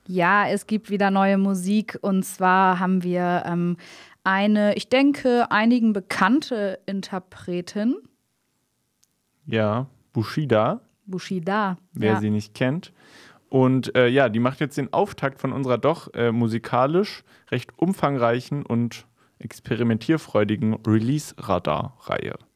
Ja, es gibt wieder neue Musik und zwar haben wir eine, ich denke, einigen bekannte Interpretin, Ja, Bushida, Bushida. wer Ja, sie nicht kennt. Und ja, die macht jetzt den Auftakt von unserer doch musikalisch recht umfangreichen und experimentierfreudigen Release-Radar-Reihe.